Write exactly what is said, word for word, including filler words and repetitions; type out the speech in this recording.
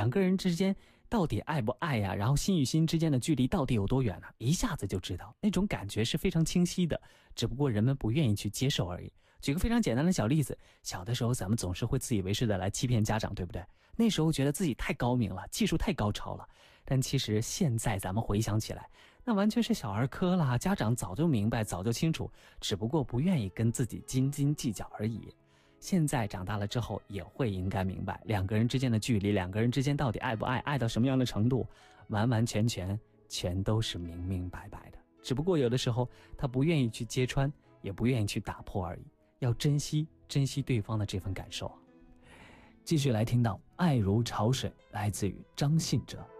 两个人之间到底爱不爱呀、啊？然后心与心之间的距离到底有多远呢、啊？一下子就知道，那种感觉是非常清晰的，只不过人们不愿意去接受而已。举个非常简单的小例子，小的时候咱们总是会自以为是的来欺骗家长，对不对？那时候觉得自己太高明了，技术太高超了，但其实现在咱们回想起来，那完全是小儿科啦，家长早就明白，早就清楚，只不过不愿意跟自己斤斤计较而已。现在长大了之后也会应该明白，两个人之间的距离，两个人之间到底爱不爱，爱到什么样的程度，完完全全全都是明明白白的，只不过有的时候他不愿意去揭穿，也不愿意去打破而已。要珍惜珍惜对方的这份感受。继续来听到爱如潮水，来自于张信哲。